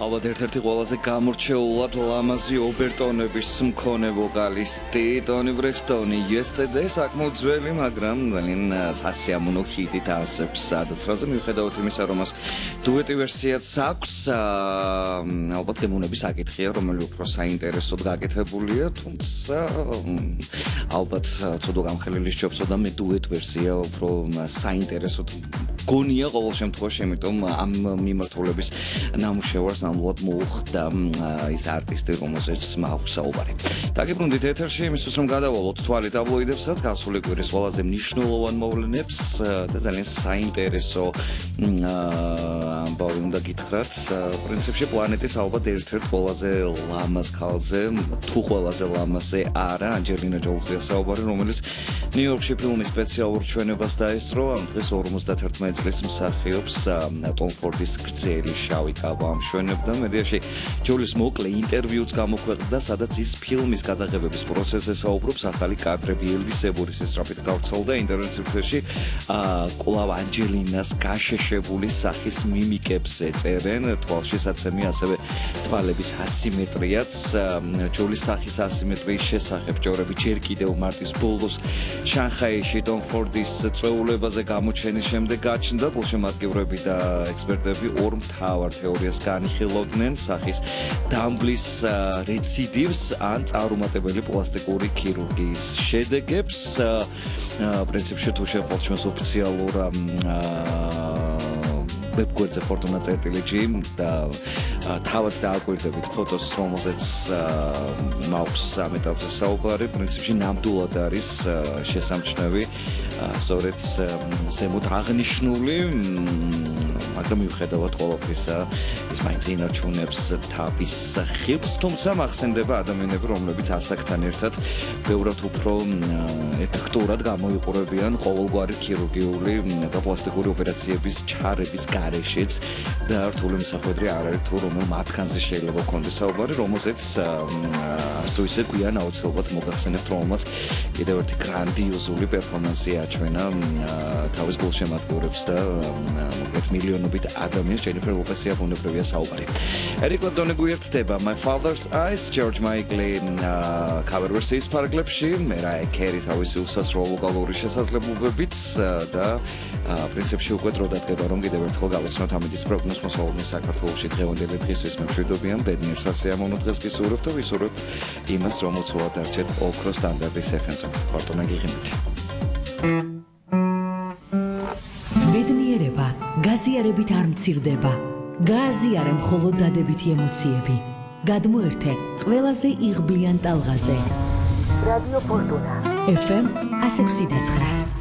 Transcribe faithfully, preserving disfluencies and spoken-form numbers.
ალბათ ერთ-ერთი ყველაზე გამორჩეულად ლამაზი ობერტონების მქონე ვოკალისტი ტონი ბრექსტონი იესტერდე საკმაოდ ძველი, მაგრამ ძალიან სასიამოვნო ჰიტით ასებს სადაცრაზე მიუხედავად იმისა, რომ მას დუეტი ვერსიაც აქვს, ალბათ გემოვნების საკითხია, რომელიც უფრო საინტერესოდ გაკეთებულია, თუმცა ალბათ ცოტა გამხელილი სჯობს და მე დუეტ ვერსია უფრო საინტერესოდ გონია ყოველ შემთხვევაში, იმიტომ ამ მიმართულების ნამუშევარს ნამდვილად მოუხდა ის არტისტი, რომელზეც მაქვს საუბარი. დაგიბრუნდით ეთერში იმისთვის, რომ გადავალოთ თვალი ტაბლოიდებსაც, გასული კვირის ყველაზე მნიშვნელოვან მოვლენებს და ძალიან საინტერესო ამბავი უნდა გითხრათ. პრინციპში პლანეტის ალბათ ერთ-ერთ ყველაზე ლამაზ ქალზე, თუ ყველაზე ლამაზზე არა, ანჯელინა ჯოლზია საუბარი, რომელიც ნიუ-იორკში ფილმის სპეციალურ ჩვენებას დაესწრო. ამ დღეს ორმოცდაათერთმეტი წლის მსახიობს ტომ ფორდის გრძელი შავი კაბა ამშვენებდა. მედიაში ჯოლის მოკლე ინტერვიუც გამოქვეყნდა, სადაც ის ფილმის გადაღებების პროცესზე საუბრობს. ახალი კადრები ელვის ებურის ესტრაფით გავრცელდა ინტერნეტ სივრცეში. კვლავ ანჯელინას გაშეშებული სახის მიმიკებს ეწერენ. თვალშისაცემი ასევე თვალების ასიმეტრიაც. ჯოლის სახის ასიმეტრიის შესახებ ჯორები ჯერ კიდევ მარტის ბოლოს შანხაიში ტომ ფორდის წვეულებაზე გამოჩენის შემდეგ გაჩნდა. გულშემატკივრები და ექსპერტები ორ მთავარ თეორიას განიხილავდნენ: სახის დამბლის რეციდივს ან წარუმატებელი პლასტიკური ქირურგიის შედეგებს. პრინციპში თუ შევყავთ ჩვენს ოფიციალურ ვებგვერდზე ფორტუნა წერტილი ჯი და თავად დააკვირდებით ფოტოს, რომელზეც მაქვს ამ ეტაპზე საუბარი. პრინციპში ნამდვილად არის შესამჩნევი, სწორედ ზემოთ აღნიშნული, მაგრამ მიუხედავად ყველაფრისა, ის მაინც ინარჩუნებს თავის ხილს, თუმცა მახსენდება ადამიანები, რომლებიც ასაკთან ერთად ბევრად უფრო ეფექტურად გამოიყურებიან ყოველგვარი ქირურგიული და პლასტიკური ოპერაციების ჩარების გარეშეც და რთული მსახვედრი არ არის თუ რომელ მათგანზე შეიძლება გქონდეს საუბარი, რომელზეც არც თუ ისე გვიან აუცილებლად მოგახსენებთ, რომელმაც კიდევ ერთი გრანდიოზული პერფორმანსი აჩვენა თავის გულშემატკივრებს და მოკლედ მილიონობით ადამიანს. ჯენიფერ ლოპესია ბუნებრივია საუბარი. ერიკ კლეპტონი გვიერთდება My Father's Eyes, ჯორჯ მაიკლი cover version-ის ფარგლებში, მერაია კერი თავისი უსასრულო ვოკალური შესაძლებლობებით და პრინციპში უკვე დრო დადგება, რომ კიდევ ერთხელ გავაცნოთ ამიტის პროგნოზს მოსავალნის საქართველოში დღევანდელი დღისთვის მე მშვიდობიან ბედნიერ სასიამოვნო დღეს გისურვებთ და ვისურვებთ იმას, რომ უცვლად დარჩეთ ოქრო სტანდარტის ეფ ემ-ზე. ფორტუნა გიღიმით. ბედნიერება გაზიარებით არ მცირდება. გააზიარე მხოლოდ დადებითი ემოციები. გადმოერთე ყველაზე იღბლიან ტალღაზე. რადიო ფორტუნა ეფ ემ one oh six point nine